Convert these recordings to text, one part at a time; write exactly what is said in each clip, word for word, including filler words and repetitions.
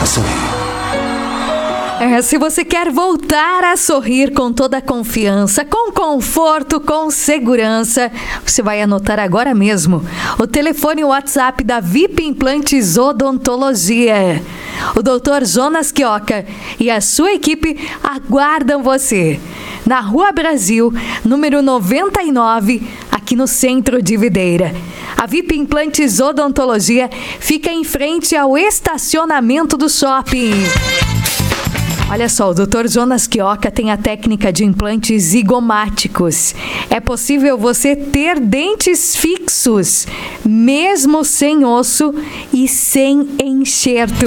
a sorrir. É, se você quer voltar a sorrir com toda a confiança, com conforto, com segurança, você vai anotar agora mesmo o telefone e o WhatsApp da V I P Implantes Odontologia. O doutor Jonas Quioca e a sua equipe aguardam você na Rua Brasil, número noventa e nove, aqui no centro de Videira. A V I P Implantes Odontologia fica em frente ao estacionamento do shopping. Olha só, o doutor Jonas Quioca tem a técnica de implantes zigomáticos. É possível você ter dentes fixos, mesmo sem osso e sem enxerto.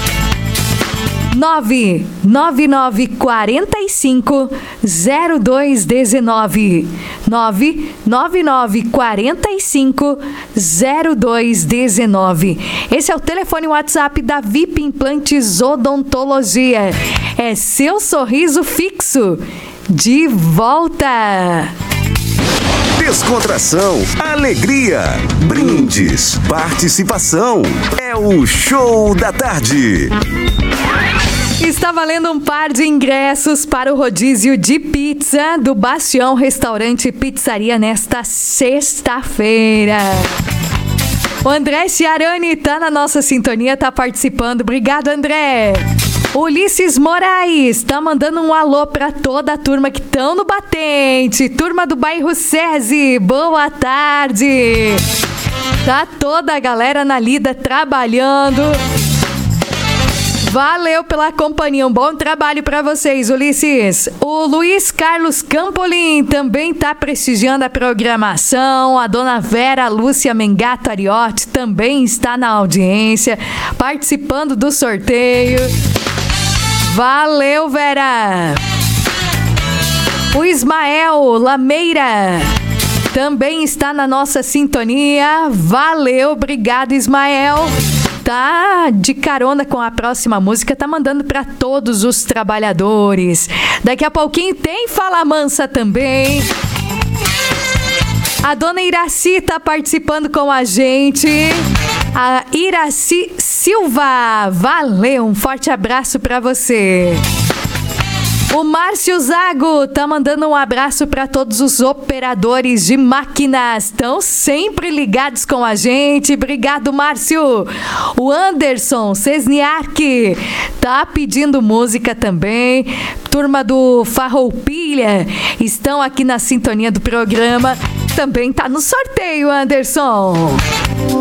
nove nove nove quatro cinco zero dois um nove nove nove nove quatro cinco zero dois um nove. Esse é o telefone WhatsApp da V I P Implantes Odontologia. É seu sorriso fixo de volta. Descontração, alegria, brindes, participação. É o Show da Tarde. Está valendo um par de ingressos para o rodízio de pizza do Bastião Restaurante e Pizzaria nesta sexta-feira. O André Ciarani está na nossa sintonia, está participando. Obrigado, André. Ulisses Moraes está mandando um alô para toda a turma que estão no batente. Turma do bairro SESI, boa tarde. Tá toda a galera na lida trabalhando. Valeu pela companhia, um bom trabalho para vocês, Ulisses. O Luiz Carlos Campolim também está prestigiando a programação. A dona Vera Lúcia Mengato Ariotti também está na audiência, participando do sorteio. Valeu, Vera. O Ismael Lameira também está na nossa sintonia. Valeu, obrigado, Ismael. Tá de carona com a próxima música, tá mandando para todos os trabalhadores. Daqui a pouquinho tem Fala Mansa também. A dona Iraci tá participando com a gente. A Iraci Silva, valeu, um forte abraço para você. O Márcio Zago tá mandando um abraço para todos os operadores de máquinas. Estão sempre ligados com a gente. Obrigado, Márcio. O Anderson Cesniak tá pedindo música também. Turma do Farroupilha estão aqui na sintonia do programa. Também tá no sorteio, Anderson.